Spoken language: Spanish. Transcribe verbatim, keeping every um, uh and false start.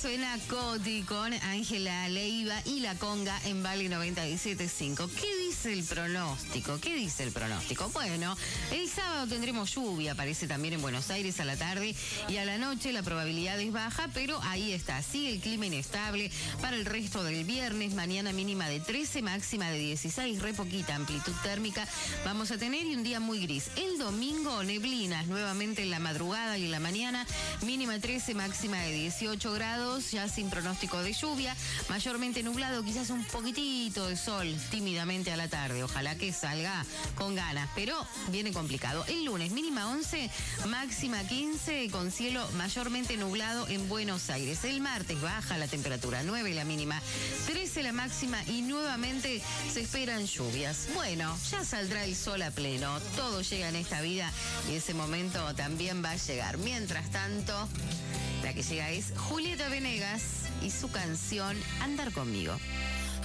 suena Coti con Ángela Leiva y La Conga en Vale noventa y siete punto cinco. ¿Qué dice el pronóstico? ¿Qué dice el pronóstico? Bueno, el sábado tendremos lluvia, parece también en Buenos Aires a la tarde y a la noche la probabilidad es baja, pero ahí está, sigue el clima inestable para el resto del viernes. Mañana mínima de trece, máxima de dieciséis, re poquita amplitud térmica vamos a tener y un día muy gris. El domingo neblinas nuevamente en la madrugada y en la mañana, mínima trece, máxima de dieciocho grados, ya sin pronóstico de lluvia, mayormente nublado, quizás un poquitito de sol tímidamente a la tarde, ojalá que salga con ganas, pero viene complicado. El lunes mínima once, máxima quince, con cielo mayormente nublado en Buenos Aires. El martes baja la temperatura, nueve la mínima, trece la máxima y nuevamente se esperan lluvias. Bueno, ya saldrá el sol a pleno, todo llega en esta vida y ese momento también va a llegar. Mientras tanto, la que llega es Julieta Venegas y su canción Andar Conmigo.